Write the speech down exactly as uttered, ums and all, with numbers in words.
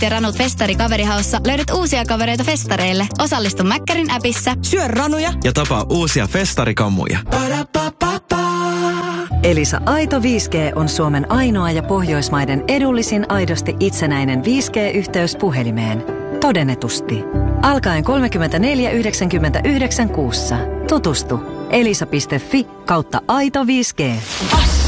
ja Ranut Festari kaverihaussa löydät uusia kavereita festareille. Osallistu Mäkkärin appissa. Syö ranuja ja tapaa uusia festarikammuja. Elisa Aito viisi G on Suomen ainoa ja Pohjoismaiden edullisin aidosti itsenäinen viisi G-yhteys puhelimeen. Todennetusti. Alkaen kolmekymmentäneljä yhdeksänkymmentäyhdeksän kuussa. Tutustu elisa piste fi kautta aito viisi G.